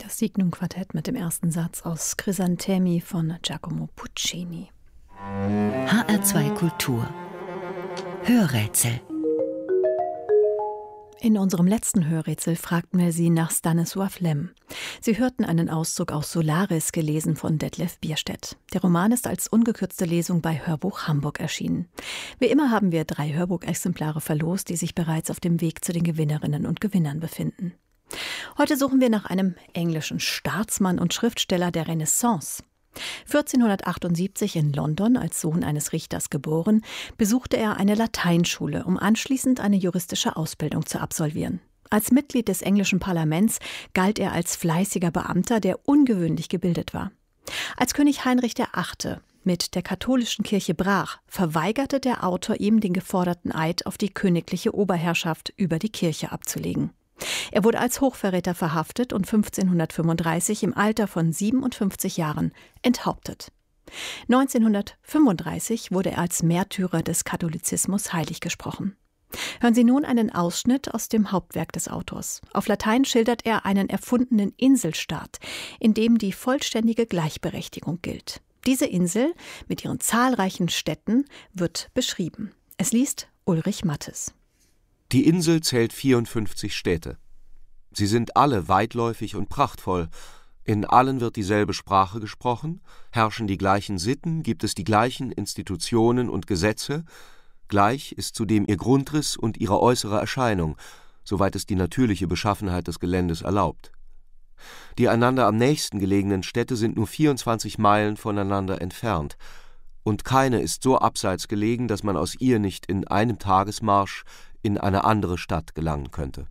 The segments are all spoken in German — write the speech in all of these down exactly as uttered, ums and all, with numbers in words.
Das Signum-Quartett mit dem ersten Satz aus Chrysanthemi von Giacomo Puccini. H R zwei Kultur Hörrätsel. In unserem letzten Hörrätsel fragten wir Sie nach Stanisław Lem. Sie hörten einen Auszug aus Solaris, gelesen von Detlef Bierstedt. Der Roman ist als ungekürzte Lesung bei Hörbuch Hamburg erschienen. Wie immer haben wir drei Hörbuchexemplare verlost, die sich bereits auf dem Weg zu den Gewinnerinnen und Gewinnern befinden. Heute suchen wir nach einem englischen Staatsmann und Schriftsteller der Renaissance. vierzehnhundertachtundsiebzig in London, als Sohn eines Richters geboren, besuchte er eine Lateinschule, um anschließend eine juristische Ausbildung zu absolvieren. Als Mitglied des englischen Parlaments galt er als fleißiger Beamter, der ungewöhnlich gebildet war. Als König Heinrich der Achte mit der katholischen Kirche brach, verweigerte der Autor ihm den geforderten Eid auf die königliche Oberherrschaft über die Kirche abzulegen. Er wurde als Hochverräter verhaftet und fünfzehnhundertfünfunddreißig im Alter von siebenundfünfzig Jahren enthauptet. neunzehnhundertfünfunddreißig wurde er als Märtyrer des Katholizismus heilig gesprochen. Hören Sie nun einen Ausschnitt aus dem Hauptwerk des Autors. Auf Latein schildert er einen erfundenen Inselstaat, in dem die vollständige Gleichberechtigung gilt. Diese Insel mit ihren zahlreichen Städten wird beschrieben. Es liest Ulrich Mattes. Die Insel zählt vierundfünfzig Städte. Sie sind alle weitläufig und prachtvoll. In allen wird dieselbe Sprache gesprochen, herrschen die gleichen Sitten, gibt es die gleichen Institutionen und Gesetze. Gleich ist zudem ihr Grundriss und ihre äußere Erscheinung, soweit es die natürliche Beschaffenheit des Geländes erlaubt. Die einander am nächsten gelegenen Städte sind nur vierundzwanzig Meilen voneinander entfernt. Und keine ist so abseits gelegen, dass man aus ihr nicht in einem Tagesmarsch in eine andere Stadt gelangen könnte.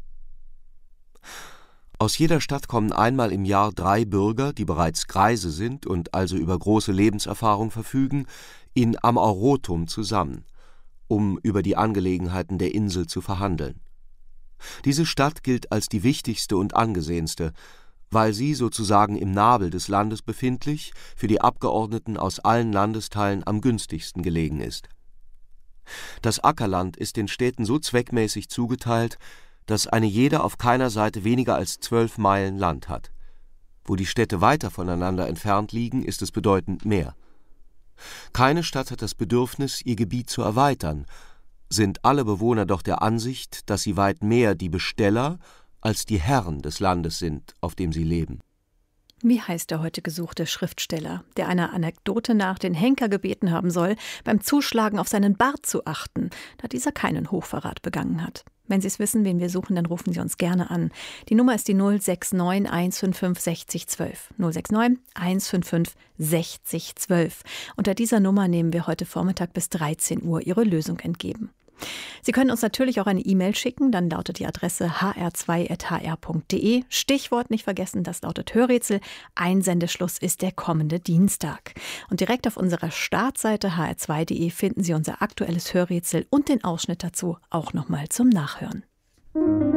Aus jeder Stadt kommen einmal im Jahr drei Bürger, die bereits Greise sind und also über große Lebenserfahrung verfügen, in Amaurotum zusammen, um über die Angelegenheiten der Insel zu verhandeln. Diese Stadt gilt als die wichtigste und angesehenste, weil sie sozusagen im Nabel des Landes befindlich für die Abgeordneten aus allen Landesteilen am günstigsten gelegen ist. Das Ackerland ist den Städten so zweckmäßig zugeteilt, dass eine jede auf keiner Seite weniger als zwölf Meilen Land hat. Wo die Städte weiter voneinander entfernt liegen, ist es bedeutend mehr. Keine Stadt hat das Bedürfnis, ihr Gebiet zu erweitern, sind alle Bewohner doch der Ansicht, dass sie weit mehr die Besteller als die Herren des Landes sind, auf dem sie leben. Wie heißt der heute gesuchte Schriftsteller, der einer Anekdote nach den Henker gebeten haben soll, beim Zuschlagen auf seinen Bart zu achten, da dieser keinen Hochverrat begangen hat? Wenn Sie es wissen, wen wir suchen, dann rufen Sie uns gerne an. Die Nummer ist die null sechs neun eins fünf fünf sechzig zwölf. null sechs neun eins fünf fünf sechzig zwölf. Unter dieser Nummer nehmen wir heute Vormittag bis dreizehn Uhr Ihre Lösung entgegen. Sie können uns natürlich auch eine E-Mail schicken, dann lautet die Adresse h r zwei at h r punkt d e. Stichwort nicht vergessen, das lautet Hörrätsel. Einsendeschluss ist der kommende Dienstag. Und direkt auf unserer Startseite h r zwei punkt d e finden Sie unser aktuelles Hörrätsel und den Ausschnitt dazu auch nochmal zum Nachhören.